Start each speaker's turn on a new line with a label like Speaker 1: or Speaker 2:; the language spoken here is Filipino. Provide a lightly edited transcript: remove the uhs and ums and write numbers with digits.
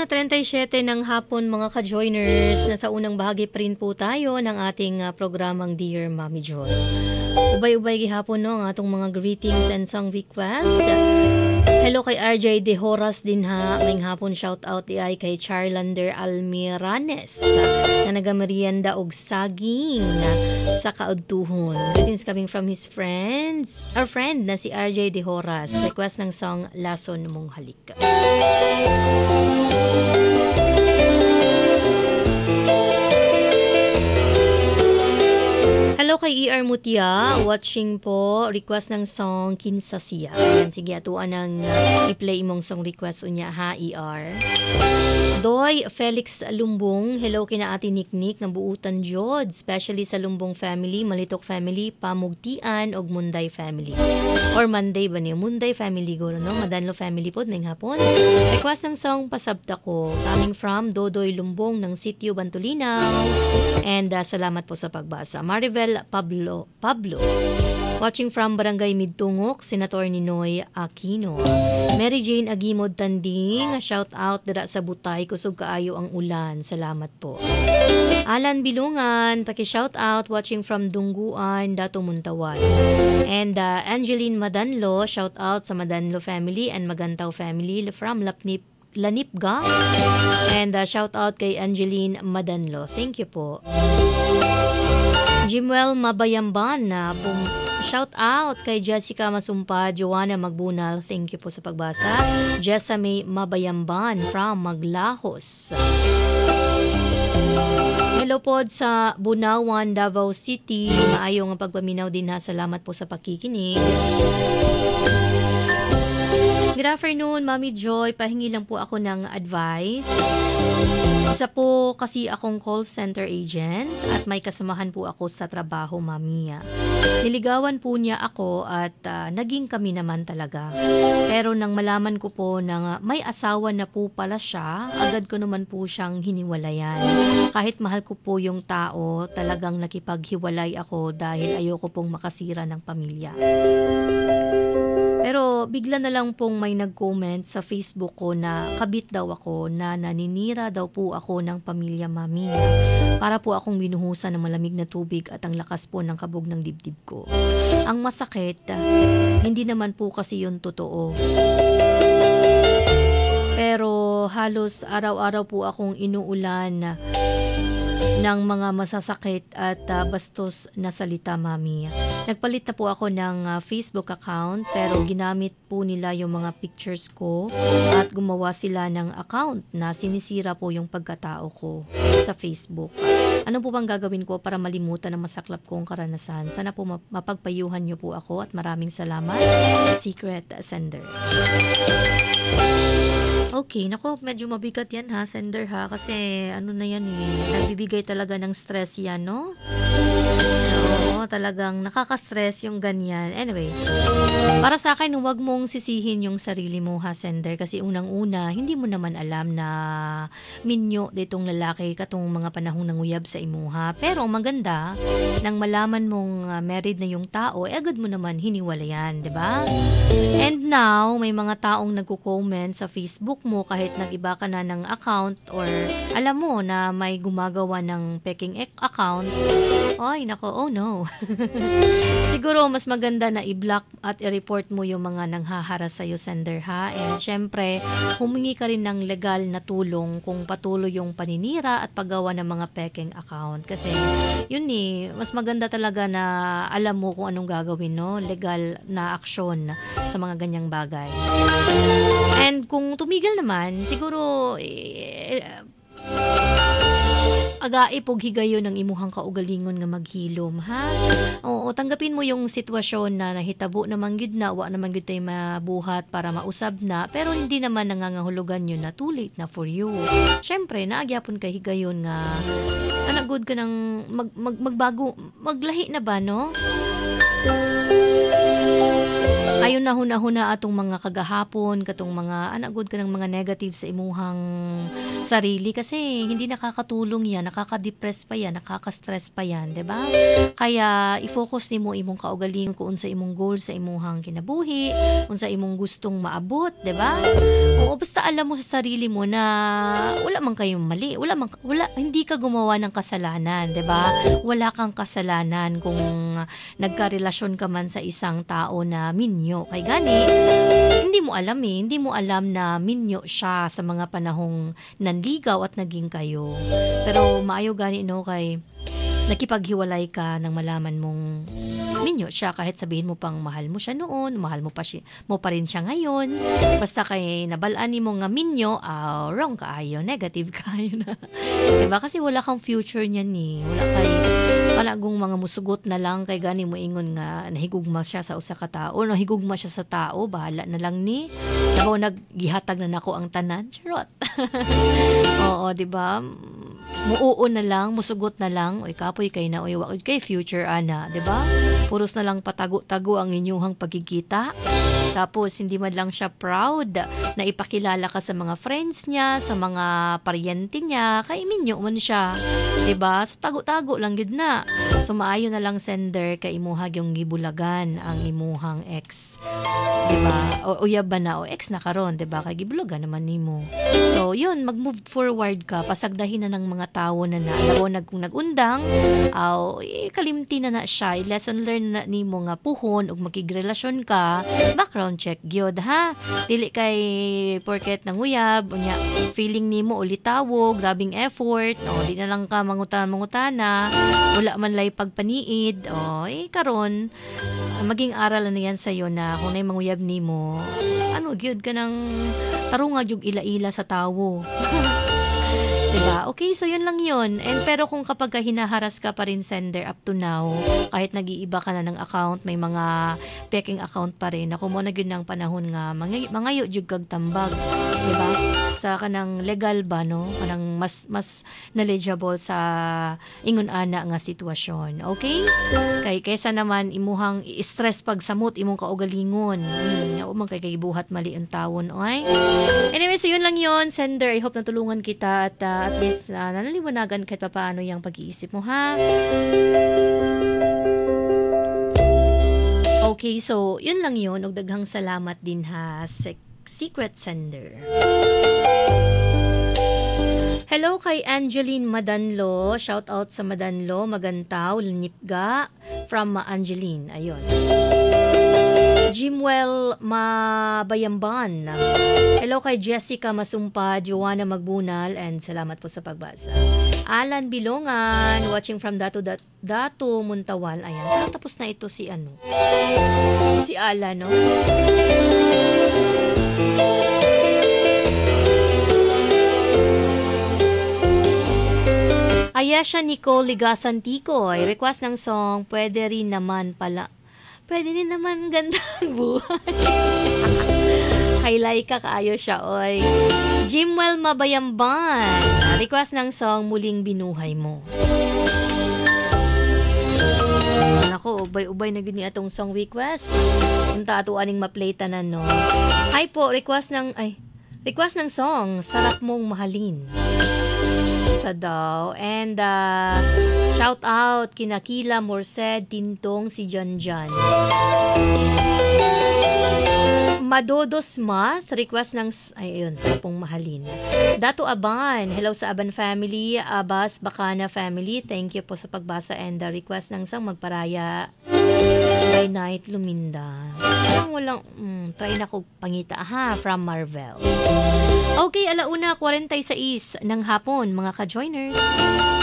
Speaker 1: 7:37 ng hapon mga ka-joiners, nasa unang bahagi pa rin po tayo ng ating programang Dear Mommy Joy. Ubay-ubay gihapon no, ang atong mga greetings and song request. Hello kay RJ De Horas din ha, ngayong hapon shout out ay kay Charlander Almiranes na nagamerienda og saging sa kaudtuhon. Greetings coming from his friends, our friend na si RJ De Horas. Request ng song Lason Mong Halik. Hello kay ER Mutia, watching po, request ng song Kinsasiya. Ayan, sige, atuan ng i-play imong song request unya ha, ER. Doy Felix Lumbong, hello kina ati Niknik ng Buutan Jod, especially sa Lumbong family, Malitok family, Pamugtian og Munday family. Or Monday ba niyo? Munday family go no? Madanlo family po may hapon. Request ng song Pasabta Ko, coming from Dodoy Lumbong ng Sitio Bantulinaw. And salamat po sa pagbasa. Maribel Pablo. Watching from Barangay Midtungok, Senator Ninoy Aquino. Mary Jane Agimod Tanding, shout out dira sa Butay, kusog kaayo ang ulan. Salamat po. Alan Bilungan, paki-shout out, watching from Dungguan, Dato Muntawan. And Angeline Madanlo, shout out sa Madanlo family and Magantaw family from Lanipga. And shout out kay Angeline Madanlo. Thank you po. Jimwell Mabayamban na shout out kay Jessica Masumpa, Joanna Magbunal. Thank you po sa pagbasa. Jessamy Mabayamban from Maglahos. Hello po sa Bunawan, Davao City. Maayong pagpaminaw din ha. Salamat po sa pakikinig. Good afternoon, Mami Joy. Pahingi lang po ako ng advice. Isa po kasi akong call center agent at may kasamahan po ako sa trabaho, Mami. Niligawan po niya ako at naging kami naman talaga. Pero nang malaman ko po na may asawa na po pala siya, agad ko naman po siyang hiniwalayan. Kahit mahal ko po yung tao, talagang nakipaghiwalay ako dahil ayoko pong makasira ng pamilya. Pero bigla na lang pong may nag-comment sa Facebook ko na kabit daw ako, na naninira daw po ako ng pamilya, Mami. Para po akong binuhusan ng malamig na tubig at ang lakas po ng kabog ng dibdib ko. Ang masakit, hindi naman po kasi yun totoo. Pero halos araw-araw po akong inuulan ng mga masasakit at bastos na salita, Mami. Nagpalit na po ako ng Facebook account pero ginamit po nila yung mga pictures ko at gumawa sila ng account na sinisira po yung pagkatao ko sa Facebook. Ano po bang gagawin ko para malimutan ang masaklap kong karanasan? Sana po mapagpayuhan niyo po ako at maraming salamat. Secret Sender. Okay, nako, medyo mabigat yan ha, sender ha, kasi ano na yan nagbibigay talaga ng stress yan, no? Oo, talagang nakaka-stress yung ganyan. Anyway, para sa akin, huwag mong sisihin yung sarili mo ha, sender, kasi unang-una, hindi mo naman alam na minyo ditong lalaki katong mga panahong nanguyab sa imuha. Pero maganda, nang malaman mong married na yung tao, agad mo naman hiniwalayan, di ba? And now, may mga taong nagko-comment sa Facebook mo kahit nag-iba ka na ng account or alam mo na may gumagawa ng peking account. Ay, nako, oh no. Siguro, mas maganda na i-block at i-report mo yung mga nanghaharas sa'yo, sender ha. And syempre, humingi ka rin ng legal na tulong kung patuloy yung paninira at paggawa ng mga peking account. Kasi, yun mas maganda talaga na alam mo kung anong gagawin, no? Legal na aksyon sa mga ganyang bagay. And kung tumigil naman, siguro agai pog higayon ng imuhang kaugalingon nga maghilom, ha? Oo, tanggapin mo yung sitwasyon na nahitabo naman gyud na, wa naman gyud tay mabuhat para mausab na, pero hindi naman nangangahulugan yun na too late na for you. Syempre, naagyapon kay higayon nga good ka ng magbago, maglahi na ba, no? Dayon na hunahuna atong mga kagahapon, katong mga anagod ka ng mga negative sa imuhang sarili kasi hindi nakakatulong yan, nakaka-depress pa yan, nakaka-stress pa yan, 'di ba? Kaya i-focus nimo imong kaugalingon kung unsa imong goal sa imuhang kinabuhi, unsa imong gustong maabot, 'di ba? Oo, basta alam mo sa sarili mo na wala man kayong mali, wala hindi ka gumawa ng kasalanan, 'di ba? Wala kang kasalanan kung nagkarelasyon ka man sa isang tao na minyo. Kay gani, hindi mo alam na minyo siya sa mga panahong nanligaw at naging kayo. Pero maayo gani no kay nakipaghiwalay ka nang malaman mong minyo siya kahit sabihin mo pang mahal mo siya noon, mahal mo pa rin siya ngayon. Basta kay nabalaan mo nga minyo, wrong kaayo, negative kaayo na. 'Di ba? Kasi wala kang future niyan ni. Wala gong mga musugot na lang kay gani mo ingon nga nahigugma siya sa usa ka tao, nahigugma siya sa tao, bahala na lang ni. Ako naggihatag na nako ang tanan, charot. Oo, 'di ba? Muuo na lang, musugot na lang, oy kapoy kay na, oy wakod kay future ana, 'di ba? Puros na lang patago-tago ang inyuhang pagkikita. Tapos hindi man lang siya proud na ipakilala ka sa mga friends niya, sa mga paryente niya, kay minyo man siya, 'di ba? So tago-tago lang gid na. So maayo na lang sender kay imuha yung gibulagan ang imuhang ex. 'Di ba? O uyab ba na o ex na karon, 'di ba? Kay gibulagan naman nimo. So yun, mag-move forward ka, pasagdahin na ng mga tao na alam mo kung nagundang, kalimti na siya, lesson learn na nimo nga puhon ug makigrelasyon ka, background check gyud ha. Dili kay porket nanguyab unya feeling nimo ulitawo, grabing effort, di na lang ka mangutana, wala man lay pagpaniid, karon maging aral na yan sa'yo na kung na'y manguyab nimo, gyud ka ng tarunga yung ila-ila sa tawo. Diba? Okay, so yun lang yun. And pero kung kapag hinaharas ka pa rin sender up to now, kahit nag-iiba ka na ng account, may mga peking account pa rin, ako mo na yun ng panahon nga, mangayo jud kag tambag. Diba? Sa kanang legal ba, no? Kanang mas knowledgeable sa ingon ana nga sitwasyon. Okay? Kaysa naman imuhang i-stress pag samot imong kaugalingon. Man kay buhat mali ang tawon, oy. Anyway, so yun lang yun, sender. I hope natulungan kita at least nanaliwanagan kahit paano yung pag-iisip mo, ha? Okay, so yun lang yun. Ug daghang salamat din ha, Secret Sender. Hello kay Angeline Madanlo. Shout out sa Madanlo, Magantaw, Linipga from Angeline. Ayun. Jimwell Mabayamban. Hello kay Jessica Masumpa, Joanna Magbunal, and salamat po sa pagbasa. Alan Bilongan, watching from Dato Muntawan. Ayan, tapos na ito si si Alan, no? Ayesha Nicole Ligasan Tikoy, request ng song, pwede rin naman gandang buhay. Highlight ka kaayo siya, oy. Jimwell Mabayamban, request ng song, muling binuhay mo. Nako, ubay-ubay na gini atong song request. Unta ato aning ma-play tanan, no. Hi po, request ng song, sarap mong mahalin. Sa daw. And shout out kina Kila Morsed, Tintong, si Janjan. Madodos Math, request ng ayun, sarap mong mahalin. Dato Aban, hello sa Aban family, Abbas Bacana family, thank you po sa pagbasa and request ng sang magparaya. By Night Luminda. Walang try na ko pangita ha, from Marvel. Okay, 1:46 ng hapon mga ka-joiners.